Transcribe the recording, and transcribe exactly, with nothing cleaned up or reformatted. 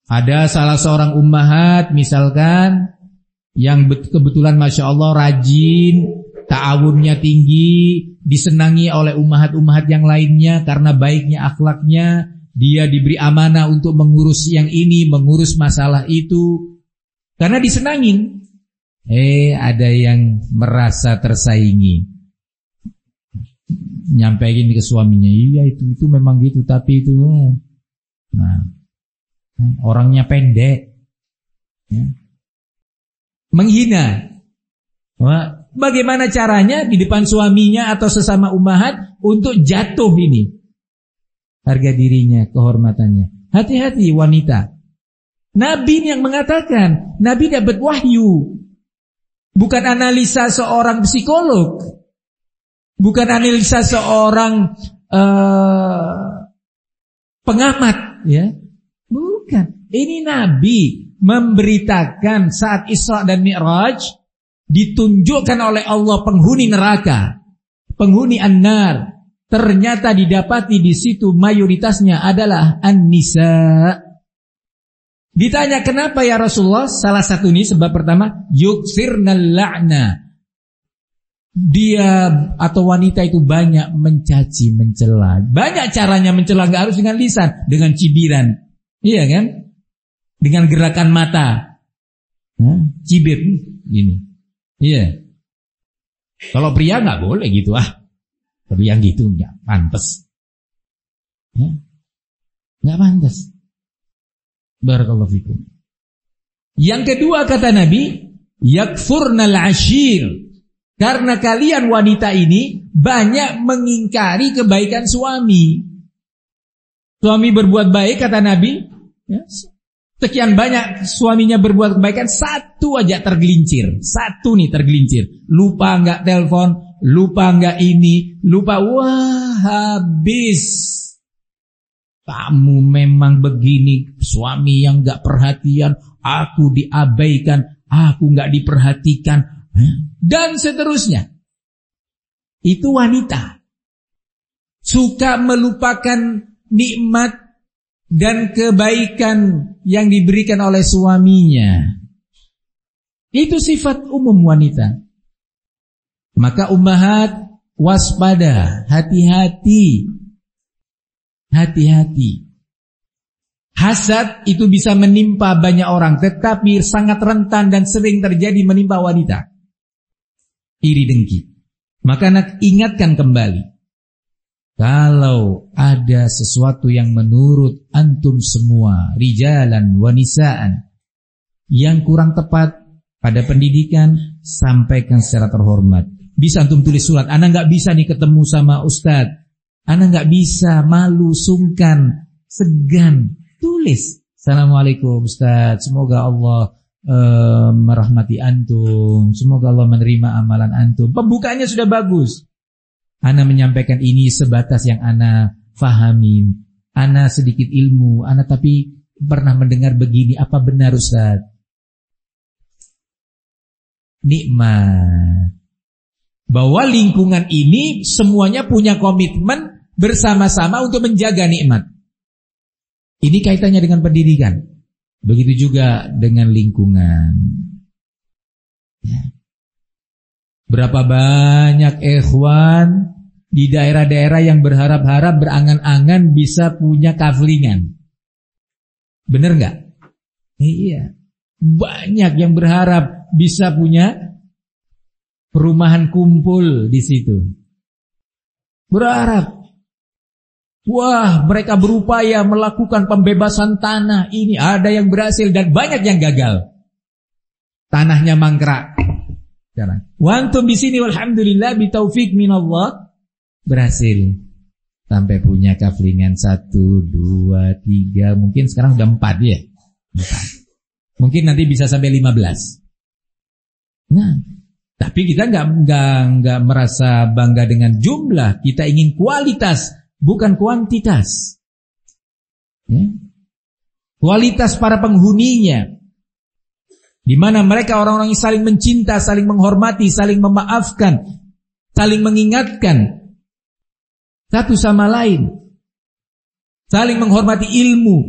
Ada salah seorang ummahat misalkan yang kebetulan Masya Allah rajin, ta'awunnya tinggi, disenangi oleh ummahat-ummahat yang lainnya karena baiknya akhlaknya. Dia diberi amanah untuk mengurus yang ini, mengurus masalah itu, karena disenangin. Eh ada yang merasa tersaingi, nyampein ke suaminya, iya itu itu memang gitu, tapi itu nah, orangnya pendek, ya. Menghina. Wah, bagaimana caranya di depan suaminya atau sesama ummahat untuk jatuh ini harga dirinya, kehormatannya. Hati-hati wanita. Nabi yang mengatakan, Nabi dapat wahyu, bukan analisa seorang psikolog, bukan analisa seorang uh, pengamat, ya. Bukan. Ini Nabi memberitakan saat Isra dan Mi'raj ditunjukkan oleh Allah penghuni neraka, penghuni an-nar. Ternyata didapati di situ mayoritasnya adalah an-nisa. Ditanya kenapa ya Rasulullah? Salah satu ini sebab pertama, yuksirnal la'na. Dia atau wanita itu banyak mencaci, mencela. Banyak caranya mencela, enggak harus dengan lisan, dengan cibiran. Iya kan? Dengan gerakan mata. Hah? Cibir gini. Iya. Kalau pria enggak boleh gitu ah. Tapi yang gitu enggak pantas. Ya? Enggak pantas. Barakallahu fikum. Yang kedua kata Nabi, yakfurnal ashir. Karena kalian wanita ini banyak mengingkari kebaikan suami. Suami berbuat baik kata Nabi, ya, sekian banyak suaminya berbuat kebaikan, satu aja tergelincir, satu nih tergelincir, lupa nggak telepon, lupa nggak ini, lupa, wah habis. Kamu memang begini, suami yang nggak perhatian, aku diabaikan, aku nggak diperhatikan, dan seterusnya. Itu wanita suka melupakan nikmat dan kebaikan yang diberikan oleh suaminya. Itu sifat umum wanita. Maka ummahat waspada, hati-hati. Hati-hati. Hasad itu bisa menimpa banyak orang, tetapi sangat rentan dan sering terjadi menimpa wanita. Iri dengki. Maka nak ingatkan kembali, kalau ada sesuatu yang menurut antum semua, rijalan wa nisaan, yang kurang tepat pada pendidikan, sampaikan secara terhormat. Bisa antum tulis surat, ana nggak bisa nih ketemu sama ustadz, ana nggak bisa, malu, sungkan, segan, tulis. Assalamualaikum ustadz, semoga Allah uh, merahmati antum, semoga Allah menerima amalan antum. Pembukaannya sudah bagus. Ana menyampaikan ini sebatas yang ana fahami. Ana sedikit ilmu, ana tapi pernah mendengar begini, apa benar Ustaz? Nikmat. Bahwa lingkungan ini semuanya punya komitmen bersama-sama untuk menjaga nikmat. Ini kaitannya dengan pendidikan. Begitu juga dengan lingkungan. Ya. Berapa banyak ikhwan di daerah-daerah yang berharap-harap, berangan-angan bisa punya kaflingan. Bener nggak? Iya. Banyak yang berharap bisa punya perumahan kumpul di situ. Berharap. Wah, mereka berupaya melakukan pembebasan tanah. Ini ada yang berhasil dan banyak yang gagal. Tanahnya mangkrak. Wantum di sini walhamdulillah bitaufik minallah berhasil sampai punya kaflingan satu, dua, tiga, mungkin sekarang udah empat ya, empat. Mungkin nanti bisa sampai lima belas. Nah, tapi kita nggak nggak nggak merasa bangga dengan jumlah, kita ingin kualitas bukan kuantitas. Ya. Kualitas para penghuninya. Di mana mereka orang-orang yang saling mencinta, saling menghormati, saling memaafkan, saling mengingatkan satu sama lain, saling menghormati ilmu.